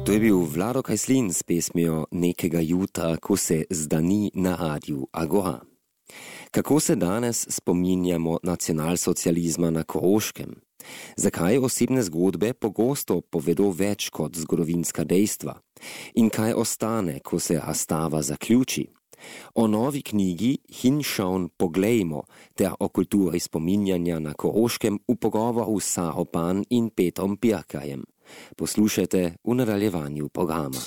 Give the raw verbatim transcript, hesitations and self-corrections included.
To je bil Vlado Kajslin s pesmijo Nekega jutra, ko se zdani na radiju Agora. Kako se danes spominjamo nacionalsocializma na Koroškem? Zakaj osebne zgodbe pogosto povedo več kot zgodovinska dejstva? In kaj ostane, ko se razstava zaključi? O novi knjigi Hinschauen poglejmo ter o kulturi spominjanja na Koroškem v pogovoru s Saro Pan in Petrom Pirkajem. Poslušajte v nadaljevanju programa.